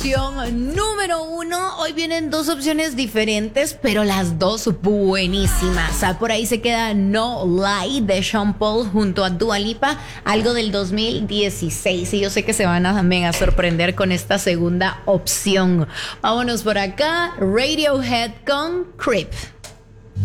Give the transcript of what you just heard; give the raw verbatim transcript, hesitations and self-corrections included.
Opción número uno, hoy vienen dos opciones diferentes, pero las dos buenísimas. Ah, Por ahí se queda No Lie de Sean Paul junto a Dua Lipa, algo del dos mil dieciséis. Y yo sé que se van a también a sorprender con esta segunda opción. Vámonos por acá, Radiohead con Creep.